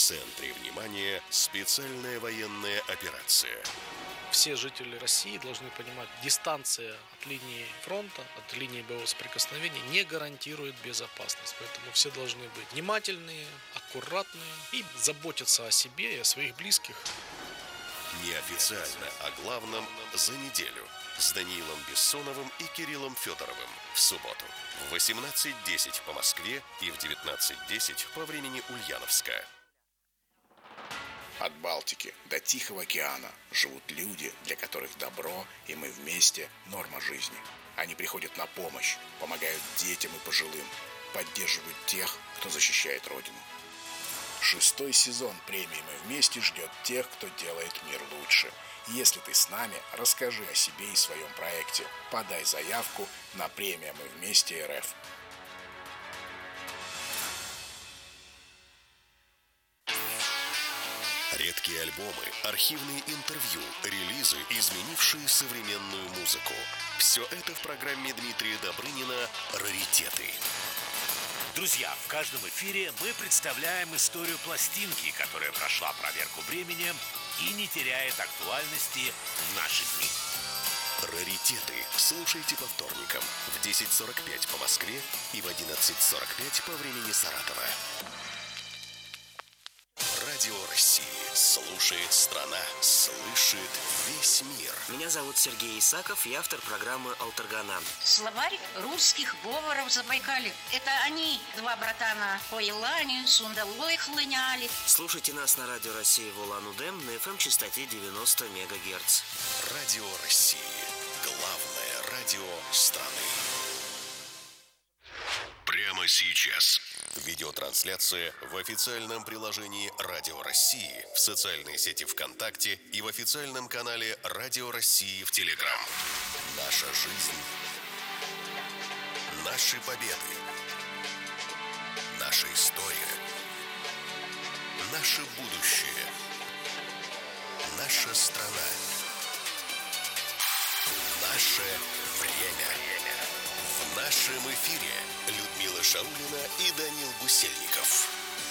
центре внимания специальная военная операция. Все жители России должны понимать, дистанция от линии фронта, от линии боевого соприкосновения не гарантирует безопасность. Поэтому все должны быть внимательные, аккуратные и заботиться о себе и о своих близких. Неофициально о главном за неделю с Даниилом Бессоновым и Кириллом Федоровым в субботу в 18:10 по Москве и в 19:10 по времени Ульяновска. От Балтики до Тихого океана живут люди, для которых добро и мы вместе – норма жизни. Они приходят на помощь, помогают детям и пожилым, поддерживают тех, кто защищает Родину. 6-й сезон премии «Мы вместе» ждет тех, кто делает мир лучше. Если ты с нами, расскажи о себе и своем проекте. Подай заявку на премию «Мы вместе РФ». Редкие альбомы, архивные интервью, релизы, изменившие современную музыку. Все это в программе Дмитрия Добрынина «Раритеты». Друзья, в каждом эфире мы представляем историю пластинки, которая прошла проверку временем и не теряет актуальности в наши дни. «Раритеты» слушайте по вторникам в 10:45 по Москве и в 11:45 по времени Саратова. Радио России. Слушает страна. Слышит весь мир. Меня зовут Сергей Исаков, я автор программы «Алтаргана». Словарь русских говоров Забайкалья. Это они, два братана, по Елане, сундалой хлыняли. Слушайте нас на Радио России в Улан-Удэ на FM-частоте 90 МГц. Радио России. Главное радио страны. Прямо сейчас. Видеотрансляция в официальном приложении Радио России, в социальной сети ВКонтакте и в официальном канале Радио России в Телеграм. Наша жизнь. Наши победы. Наша история. Наше будущее. Наша страна. Наше время. В нашем эфире Людмила Шаулина и Даниил Гусельников.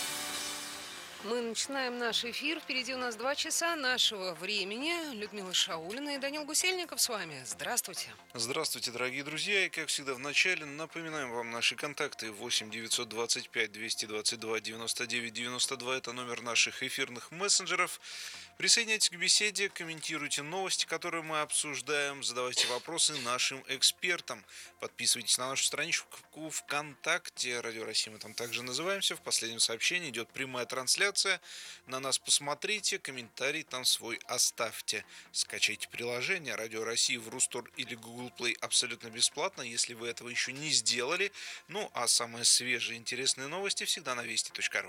Мы начинаем наш эфир. Впереди у нас 2 часа нашего времени. Людмила Шаулина и Даниил Гусельников с вами. Здравствуйте. Здравствуйте, дорогие друзья. И, как всегда, в начале напоминаем вам наши контакты. 8 925 222 99 92. Это номер наших эфирных мессенджеров. Присоединяйтесь к беседе, комментируйте новости, которые мы обсуждаем, задавайте вопросы нашим экспертам. Подписывайтесь на нашу страничку ВКонтакте. Радио России мы там также называемся. В последнем сообщении идет прямая трансляция. На нас посмотрите, комментарий там свой оставьте. Скачайте приложение Радио России в Рустор или Google Play абсолютно бесплатно, если вы этого еще не сделали. Ну, а самые свежие интересные новости всегда на вести.ру.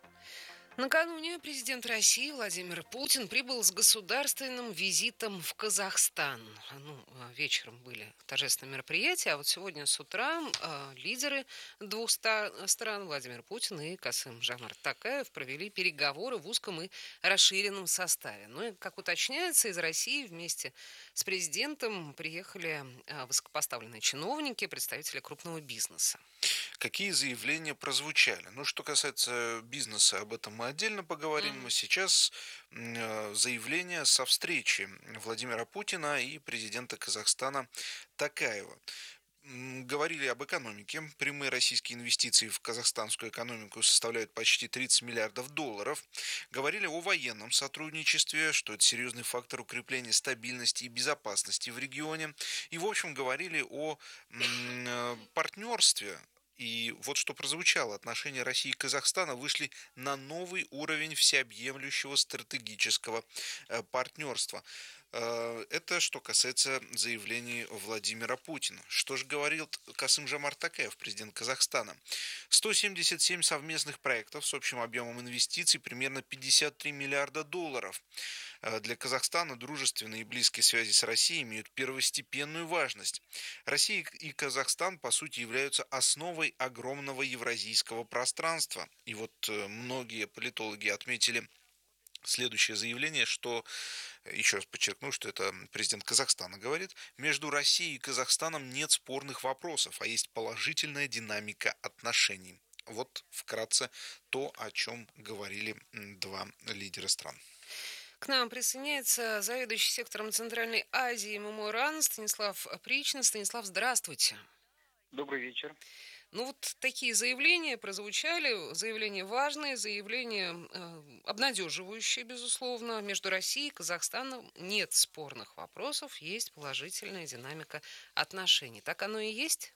Накануне президент России Владимир Путин прибыл с государственным визитом в Казахстан. Вечером были торжественные мероприятия, а вот сегодня с утра лидеры двух стран, Владимир Путин и Касым-Жомарт Токаев, провели переговоры в узком и расширенном составе. Ну и, как уточняется, из России вместе с президентом приехали высокопоставленные чиновники, представители крупного бизнеса. Какие заявления прозвучали? Ну, что касается бизнеса, об этом мы отдельно поговорим. Сейчас заявление со встречи Владимира Путина и президента Казахстана Токаева. Говорили об экономике. Прямые российские инвестиции в казахстанскую экономику составляют почти 30 миллиардов долларов. Говорили о военном сотрудничестве, что это серьезный фактор укрепления стабильности и безопасности в регионе. И, в общем, говорили о партнерстве. И вот что прозвучало. Отношения России и Казахстана вышли на новый уровень всеобъемлющего стратегического партнерства. Это что касается заявлений Владимира Путина. Что же говорил Касым-Жомарт Токаев, президент Казахстана? 177 совместных проектов с общим объемом инвестиций примерно 53 миллиарда долларов. Для Казахстана дружественные и близкие связи с Россией имеют первостепенную важность. Россия и Казахстан, по сути, являются основой огромного евразийского пространства. И вот многие политологи отметили следующее заявление, что, еще раз подчеркну, что это президент Казахстана говорит, между Россией и Казахстаном нет спорных вопросов, а есть положительная динамика отношений. Вот вкратце то, о чем говорили два лидера стран. К нам присоединяется заведующий сектором Центральной Азии ММО РАН Станислав Причин. Станислав, здравствуйте. Добрый вечер. Ну вот такие заявления прозвучали, заявления важные, заявления обнадеживающие, безусловно. Между Россией и Казахстаном нет спорных вопросов, есть положительная динамика отношений. Так оно и есть?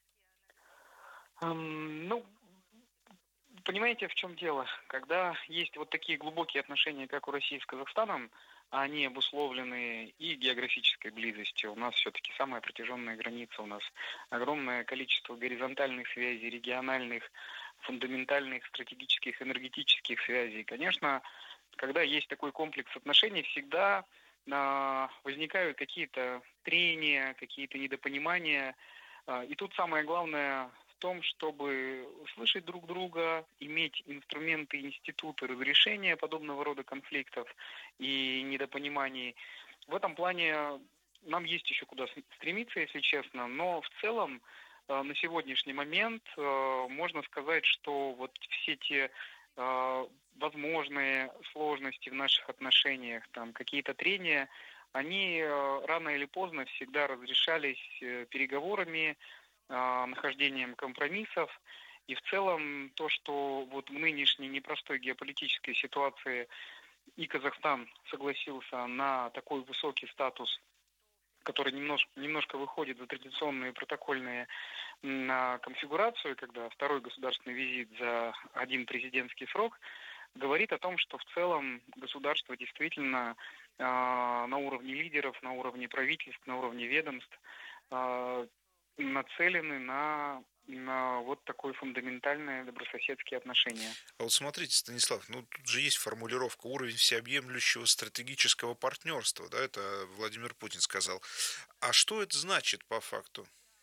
Ну, понимаете, в чем дело? Когда есть вот такие глубокие отношения, как у России с Казахстаном, они обусловлены и географической близостью. У нас все-таки самая протяженная граница, у нас огромное количество горизонтальных связей, региональных, фундаментальных, стратегических, энергетических связей. Конечно, когда есть такой комплекс отношений, всегда возникают какие-то трения, какие-то недопонимания. И тут самое главное в том, чтобы слышать друг друга, иметь инструменты, институты разрешения подобного рода конфликтов и недопониманий. В этом плане нам есть еще куда стремиться, если честно, но в целом на сегодняшний момент можно сказать, что вот все те возможные сложности в наших отношениях, там какие-то трения, они рано или поздно всегда разрешались переговорами, нахождением компромиссов. И в целом то, что вот в нынешней непростой геополитической ситуации и Казахстан согласился на такой высокий статус, который немножко выходит за традиционные протокольные конфигурацию, когда второй государственный визит за один президентский срок, говорит о том, что в целом государство действительно на уровне лидеров, на уровне правительств, на уровне ведомств нацелены на вот такое фундаментальное добрососедские отношения. А вот смотрите, Станислав, ну тут же есть формулировка уровень всеобъемлющего стратегического партнерства, да, это Владимир Путин сказал. А что это значит по факту?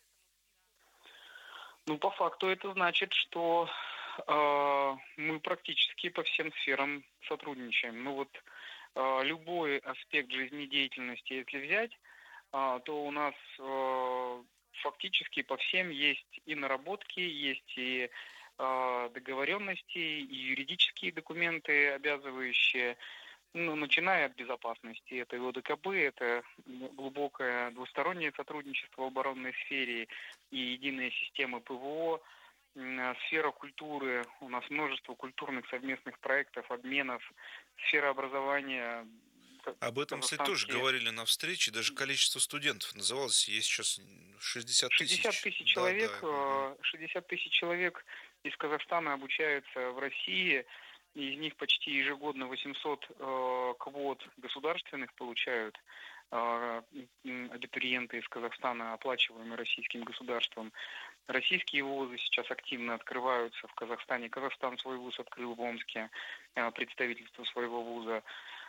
Ну, по факту это значит, что мы практически по всем сферам сотрудничаем. Ну вот любой аспект жизнедеятельности, если взять, то у нас фактически по всем есть и наработки, есть и договоренности, и юридические документы, обязывающие, ну, начиная от безопасности. Это и ОДКБ, это глубокое двустороннее сотрудничество в оборонной сфере и единая система ПВО, сфера культуры, у нас множество культурных совместных проектов, обменов, сфера образования. Об этом, кстати, тоже говорили на встрече, даже количество студентов называлось, есть сейчас 60 тысяч. 60 тысяч человек, 60 тысяч человек из Казахстана обучаются в России, из них почти ежегодно 800 квот государственных получают абитуриенты из Казахстана, оплачиваемые российским государством. Российские вузы сейчас активно открываются в Казахстане. Казахстан свой вуз открыл в Омске, представительство своего вуза.